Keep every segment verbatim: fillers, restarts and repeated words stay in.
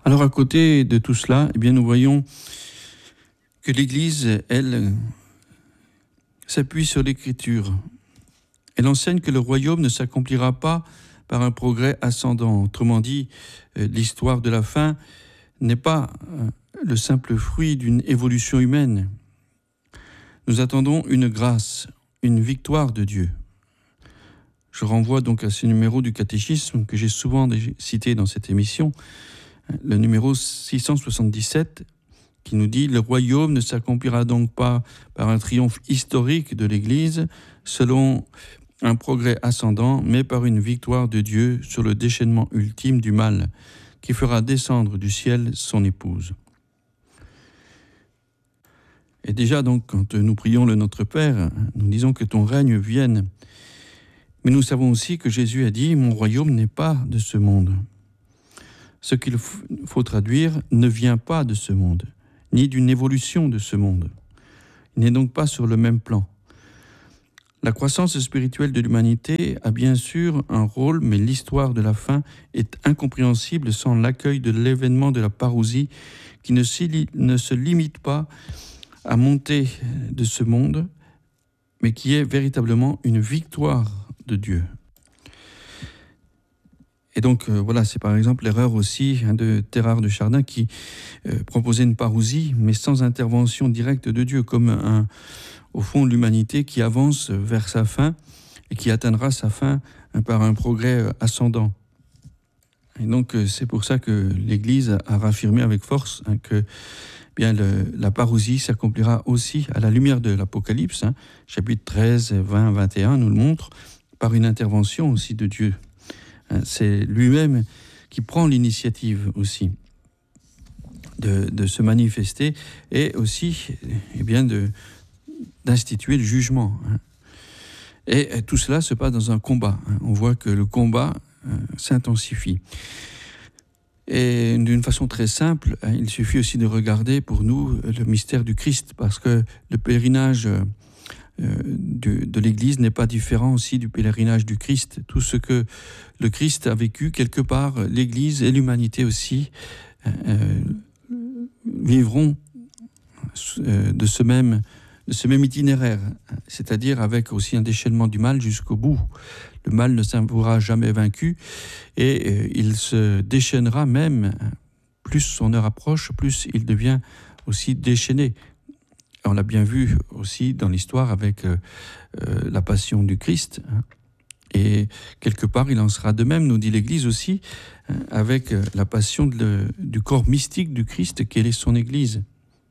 Alors à côté de tout cela, eh bien, nous voyons que l'Église, elle, s'appuie sur l'Écriture. Elle enseigne que le royaume ne s'accomplira pas par un progrès ascendant. Autrement dit, l'histoire de la fin n'est pas le simple fruit d'une évolution humaine. Nous attendons une grâce, une victoire de Dieu. Je renvoie donc à ce numéro du catéchisme que j'ai souvent cité dans cette émission, le numéro six cent soixante-dix-sept, qui nous dit « Le royaume ne s'accomplira donc pas par un triomphe historique de l'Église, selon un progrès ascendant, mais par une victoire de Dieu sur le déchaînement ultime du mal, qui fera descendre du ciel son épouse. » Et déjà, donc, quand nous prions le Notre Père, nous disons que ton règne vienne. Mais nous savons aussi que Jésus a dit « Mon royaume n'est pas de ce monde ». Ce qu'il faut traduire ne vient pas de ce monde, ni d'une évolution de ce monde. Il n'est donc pas sur le même plan. La croissance spirituelle de l'humanité a bien sûr un rôle, mais l'histoire de la fin est incompréhensible sans l'accueil de l'événement de la parousie qui ne, ne se limite pas à monter de ce monde, mais qui est véritablement une victoire de Dieu. Et donc, euh, voilà, c'est par exemple l'erreur aussi hein, de Thérard de Chardin qui euh, proposait une parousie, mais sans intervention directe de Dieu, comme un, au fond l'humanité qui avance vers sa fin et qui atteindra sa fin hein, par un progrès ascendant. Et donc, euh, c'est pour ça que l'Église a raffirmé avec force hein, que bien, le, la parousie s'accomplira aussi à la lumière de l'Apocalypse, hein, chapitre treize, vingt, vingt et un nous le montre, par une intervention aussi de Dieu. C'est lui-même qui prend l'initiative aussi de, de se manifester et aussi eh bien de, d'instituer le jugement. Et tout cela se passe dans un combat. On voit que le combat s'intensifie. Et d'une façon très simple, il suffit aussi de regarder pour nous le mystère du Christ, parce que le pèlerinage De, de l'Église n'est pas différent aussi du pèlerinage du Christ. Tout ce que le Christ a vécu, quelque part, l'Église et l'humanité aussi euh, vivront euh, de, ce même, de ce même itinéraire, c'est-à-dire avec aussi un déchaînement du mal jusqu'au bout. Le mal ne s'avouera jamais vaincu et euh, il se déchaînera même, plus son heure approche, plus il devient aussi déchaîné. On l'a bien vu aussi dans l'histoire avec euh, euh, la passion du Christ. Hein. Et quelque part, il en sera de même, nous dit l'Église aussi, hein, avec euh, la passion de, du corps mystique du Christ, quelle est son Église.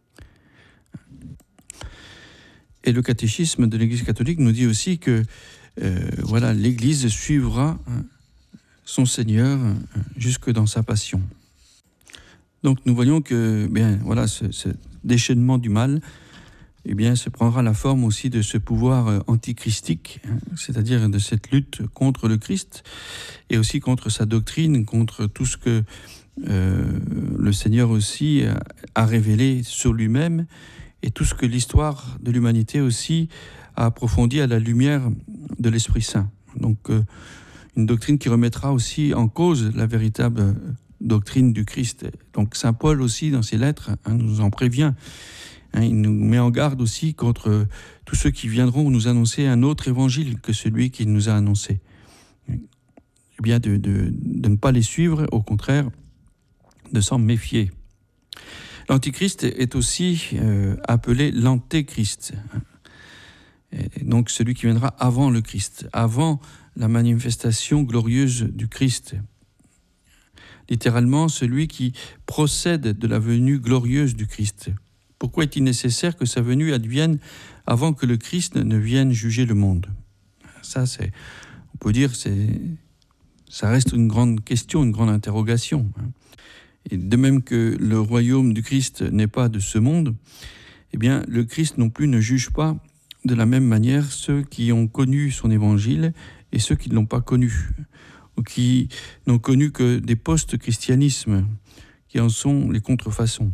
Et le catéchisme de l'Église catholique nous dit aussi que euh, voilà, l'Église suivra hein, son Seigneur hein, jusque dans sa passion. Donc nous voyons que bien, voilà, ce, ce déchaînement du mal eh bien, se prendra la forme aussi de ce pouvoir antichristique, hein, c'est-à-dire de cette lutte contre le Christ et aussi contre sa doctrine, contre tout ce que euh, le Seigneur aussi a, a révélé sur lui-même et tout ce que l'histoire de l'humanité aussi a approfondi à la lumière de l'Esprit Saint. Donc, euh, une doctrine qui remettra aussi en cause la véritable doctrine du Christ. Donc, Saint Paul aussi, dans ses lettres, hein, nous en prévient. Il nous met en garde aussi contre tous ceux qui viendront nous annoncer un autre évangile que celui qu'il nous a annoncé. Eh bien, de, de, de ne pas les suivre, au contraire, de s'en méfier. L'Antichrist est aussi euh, appelé l'Antéchrist. Et donc celui qui viendra avant le Christ, avant la manifestation glorieuse du Christ. Littéralement, celui qui procède de la venue glorieuse du Christ. Pourquoi est-il nécessaire que sa venue advienne avant que le Christ ne vienne juger le monde ? Ça, c'est, on peut dire, c'est, ça reste une grande question, une grande interrogation. Et de même que le royaume du Christ n'est pas de ce monde, eh bien, le Christ non plus ne juge pas de la même manière ceux qui ont connu son évangile et ceux qui ne l'ont pas connu, ou qui n'ont connu que des post-christianismes, qui en sont les contrefaçons.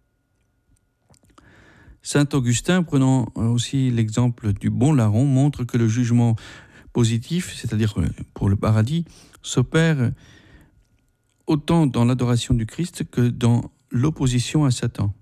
Saint Augustin, prenant aussi l'exemple du bon larron, montre que le jugement positif, c'est-à-dire pour le paradis, s'opère autant dans l'adoration du Christ que dans l'opposition à Satan.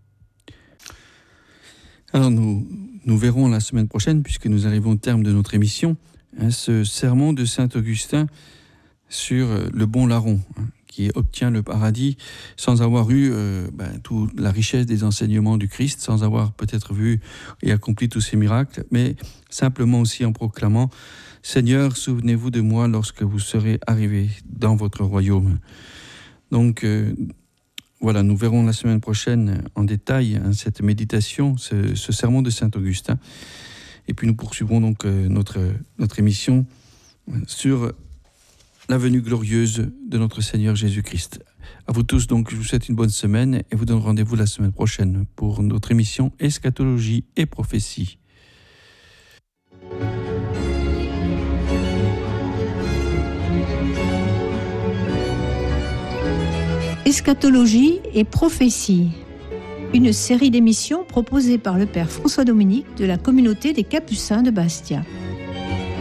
Alors nous, nous verrons la semaine prochaine, puisque nous arrivons au terme de notre émission, hein, ce sermon de saint Augustin sur le bon larron, hein, qui obtient le paradis sans avoir eu euh, ben, toute la richesse des enseignements du Christ, sans avoir peut-être vu et accompli tous ces miracles, mais simplement aussi en proclamant « Seigneur, souvenez-vous de moi lorsque vous serez arrivés dans votre royaume ». Donc euh, voilà, nous verrons la semaine prochaine en détail hein, cette méditation, ce, ce sermon de saint Augustin. Et puis nous poursuivrons donc euh, notre, notre émission sur la venue glorieuse de notre Seigneur Jésus-Christ. À vous tous, donc, je vous souhaite une bonne semaine et vous donne rendez-vous la semaine prochaine pour notre émission Eschatologie et prophétie. Eschatologie et prophétie, une série d'émissions proposées par le Père François Dominique de la communauté des Capucins de Bastia.